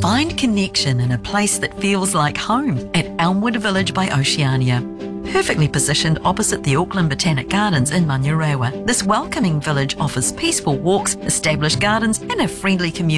Find connection in a place that feels like home at Elmwood Village by Oceania. Perfectly positioned opposite the Auckland Botanic Gardens in Manurewa, this welcoming village offers peaceful walks, established gardens and a friendly community